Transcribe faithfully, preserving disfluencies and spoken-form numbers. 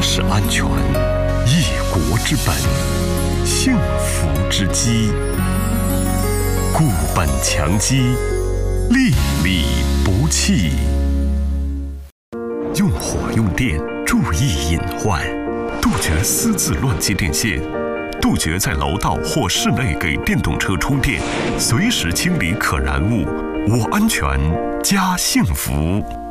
是安全，一国之本，幸福之基。固本强基，粒粒不弃。用火用电，注意隐患，杜绝私自乱接电线，杜绝在楼道或室内给电动车充电，随时清理可燃物。我安全加幸福。